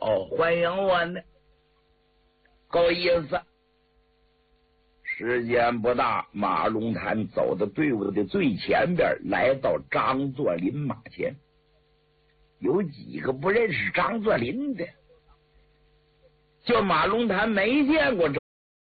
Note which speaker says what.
Speaker 1: 哦，欢迎我呢，够意思。时间不大，马龙潭走到队伍的最前边，来到张作霖马前。有几个不认识张作霖的，就马龙潭没见过